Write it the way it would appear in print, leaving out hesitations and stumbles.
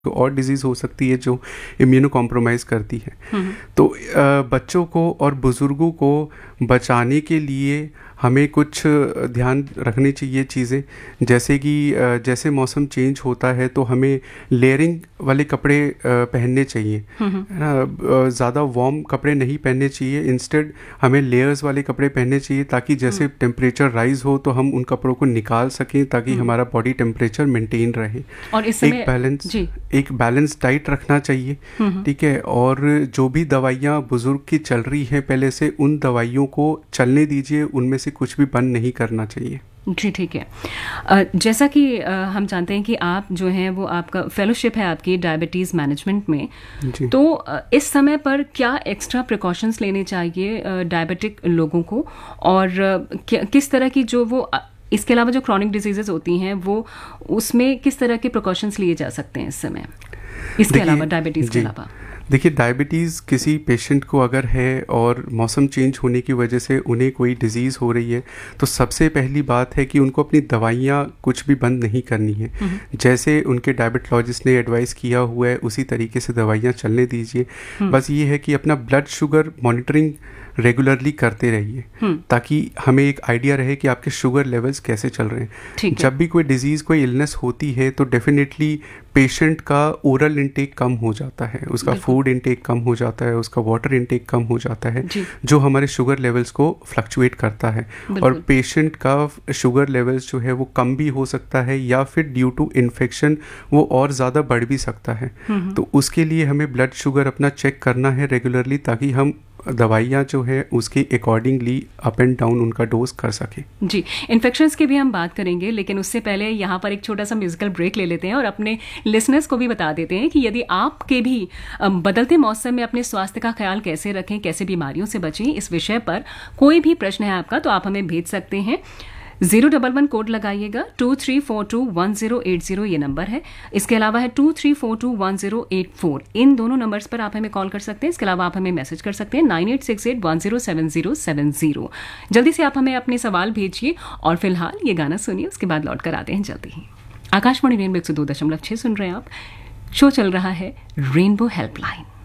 और डिजीज़ हो सकती है जो इम्यूनो कॉम्प्रोमाइज़ करती है। तो बच्चों को और बुज़ुर्गों को बचाने के लिए हमें कुछ ध्यान रखनी चाहिए चीज़ें, जैसे कि जैसे मौसम चेंज होता है तो हमें लेयरिंग वाले कपड़े पहनने चाहिए, है ना। ज़्यादा वार्म कपड़े नहीं पहनने चाहिए, इंस्टेड हमें लेयर्स वाले कपड़े पहनने चाहिए ताकि जैसे टेम्परेचर राइज हो तो हम उन कपड़ों को निकाल सकें ताकि हमारा बॉडी टेम्परेचर मेंटेन रहे। और इस समय एक बैलेंस डाइट रखना चाहिए, ठीक है। और जो भी दवाइयाँ बुजुर्ग की चल रही हैं पहले से, उन दवाइयों को चलने दीजिए, उनमें से कुछ भी बंद नहीं करना चाहिए। जी ठीक है। जैसा कि हम जानते हैं कि आप जो हैं वो आपका फेलोशिप है आपकी डायबिटीज़ मैनेजमेंट में, तो इस समय पर क्या एक्स्ट्रा प्रिकॉशंस लेने चाहिए डायबिटिक लोगों को, और किस तरह की जो वो इसके अलावा जो क्रॉनिक डिजीजेस होती हैं वो उसमें किस तरह के प्रिकॉशंस लिए जा सकते हैं इस समय, इसके अलावा डायबिटीज़ के अलावा? देखिए, डायबिटीज़ किसी पेशेंट को अगर है और मौसम चेंज होने की वजह से उन्हें कोई डिज़ीज़ हो रही है, तो सबसे पहली बात है कि उनको अपनी दवाइयाँ कुछ भी बंद नहीं करनी है। जैसे उनके डायबिटोलॉजिस्ट ने एडवाइस किया हुआ है उसी तरीके से दवाइयाँ चलने दीजिए। बस ये है कि अपना ब्लड शुगर मॉनिटरिंग रेगुलरली करते रहिए ताकि हमें एक आइडिया रहे कि आपके शुगर लेवल्स कैसे चल रहे हैं। जब भी कोई डिजीज़, कोई इलनेस होती है तो डेफिनेटली पेशेंट का ओरल इंटेक कम हो जाता है, उसका फूड इंटेक कम हो जाता है, उसका वाटर इंटेक कम हो जाता है, जो हमारे शुगर लेवल्स को फ्लक्चुएट करता है। और पेशेंट का शुगर लेवल्स जो है वो कम भी हो सकता है या फिर ड्यू टू इन्फेक्शन वो और ज़्यादा बढ़ भी सकता है। तो उसके लिए हमें ब्लड शुगर अपना चेक करना है रेगुलरली ताकि हम दवाइयाँ जो है उसके अकॉर्डिंगली अप एंड डाउन उनका डोज कर सके। जी, इन्फेक्शंस की भी हम बात करेंगे, लेकिन उससे पहले यहाँ पर एक छोटा सा म्यूजिकल ब्रेक ले लेते हैं और अपने लिसनर्स को भी बता देते हैं कि यदि आपके भी बदलते मौसम में अपने स्वास्थ्य का ख्याल कैसे रखें, कैसे बीमारियों से बचें, इस विषय पर कोई भी प्रश्न है आपका तो आप हमें भेज सकते हैं। 011 कोड लगाइएगा, 23421080 ये नंबर है। इसके अलावा है 23421084, इन दोनों नंबर्स पर आप हमें कॉल कर सकते हैं। इसके अलावा आप हमें मैसेज कर सकते हैं 9868107070। जल्दी से आप हमें अपने सवाल भेजिए और फिलहाल ये गाना सुनिए, उसके बाद लौट कर आते हैं जल्दी ही। आकाशवाणी रेनबो 102.6 सुन रहे हैं आप। शो चल रहा है रेनबो हेल्पलाइन।